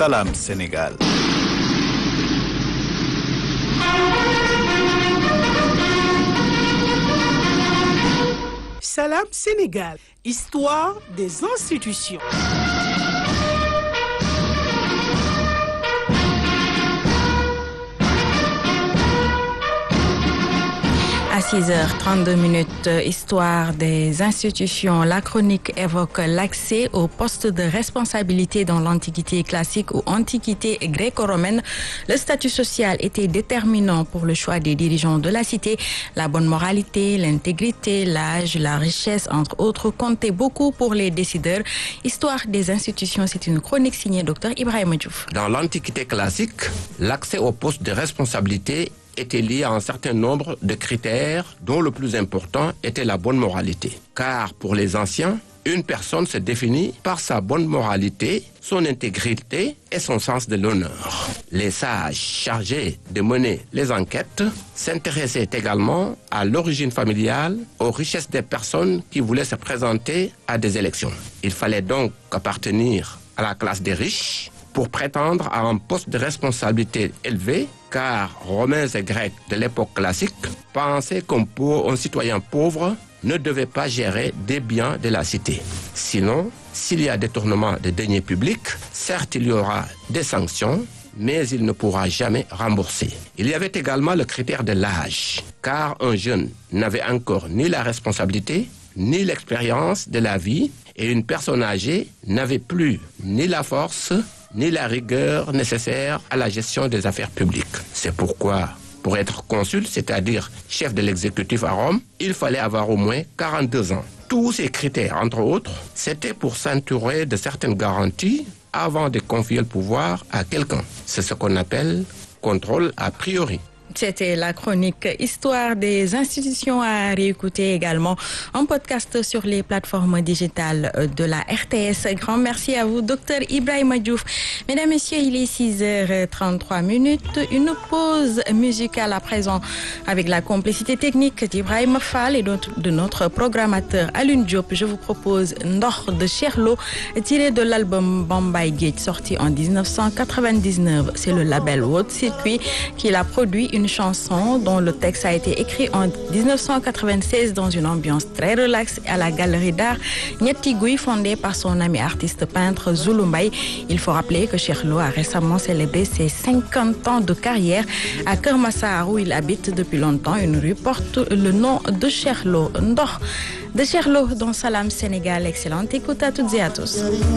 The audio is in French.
Salam Sénégal. Salam Sénégal, histoire des institutions. À 6h32, histoire des institutions. La chronique évoque l'accès au poste de responsabilité dans l'Antiquité classique ou Antiquité gréco-romaine. Le statut social était déterminant pour le choix des dirigeants de la cité. La bonne moralité, l'intégrité, l'âge, la richesse, entre autres, comptaient beaucoup pour les décideurs. Histoire des institutions, c'est une chronique signée Dr Ibrahima Diouf. Dans l'Antiquité classique, l'accès au poste de responsabilité était lié à un certain nombre de critères dont le plus important était la bonne moralité. Car pour les anciens, une personne se définit par sa bonne moralité, son intégrité et son sens de l'honneur. Les sages chargés de mener les enquêtes s'intéressaient également à l'origine familiale, aux richesses des personnes qui voulaient se présenter à des élections. Il fallait donc appartenir à la classe des riches pour prétendre à un poste de responsabilité élevé, car Romains et Grecs de l'époque classique pensaient qu'un citoyen pauvre ne devait pas gérer des biens de la cité. Sinon, s'il y a détournement de deniers publics, certes il y aura des sanctions, mais il ne pourra jamais rembourser. Il y avait également le critère de l'âge, car un jeune n'avait encore ni la responsabilité, ni l'expérience de la vie, et une personne âgée n'avait plus ni la force, ni la rigueur nécessaire à la gestion des affaires publiques. C'est pourquoi, pour être consul, c'est-à-dire chef de l'exécutif à Rome, il fallait avoir au moins 42 ans. Tous ces critères, entre autres, c'était pour s'entourer de certaines garanties avant de confier le pouvoir à quelqu'un. C'est ce qu'on appelle contrôle a priori. C'était la chronique Histoire des institutions à réécouter également en podcast sur les plateformes digitales de la RTS. Grand merci à vous, Dr Ibrahima Diouf. Mesdames, Messieurs, il est 6h33. Une pause musicale à présent avec la complicité technique d'Ibrahima Fall et de notre programmateur Alioune Diop. Je vous propose Ndokh de Cheikh Lo, tiré de l'album Bambay Gate, sorti en 1999. C'est le label World Circuit qui l'a produit, une chanson dont le texte a été écrit en 1996 dans une ambiance très relaxe à la galerie d'art Nieti Gouy, fondée par son ami artiste peintre Zulu Mbaye. Il faut rappeler que Cheikh Lo a récemment célébré ses 50 ans de carrière à Keur Massar, où il habite depuis longtemps. Une rue porte le nom de Cheikh Lo. Ndokh de Cheikh Lo dans Salam Sénégal. Excellente écoute à toutes et à tous.